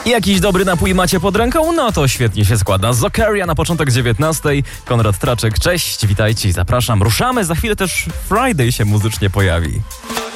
Jakiś dobry napój macie pod ręką? No to świetnie się składa. Zokeria na początek 19. Konrad Traczek, cześć, witajcie i zapraszam. Ruszamy, za chwilę też Friday się muzycznie pojawi.